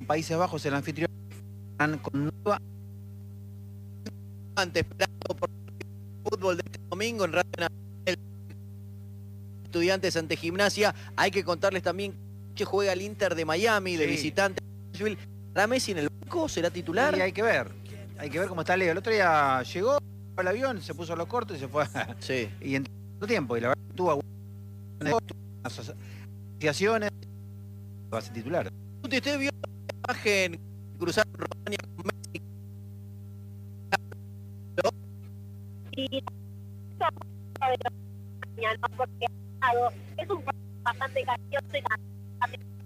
Países Bajos, el anfitrión, con nueva Esperando por el fútbol de este domingo en Radio Nacional. Estudiantes ante Gimnasia. Hay que contarles también que juega el Inter de Miami, de visitante. ¿Estará Messi en el banco? ¿Será titular? Y hay que ver cómo está Leo. El otro día llegó al avión, se puso los cortos y se fue. Sí. Y en todo tiempo, y la verdad tuvo algunas asociaciones, va a ser titular. ¿Usted vio la imagen cruzar Romania con Messi? Y eso porque es un partido bastante cariñoso.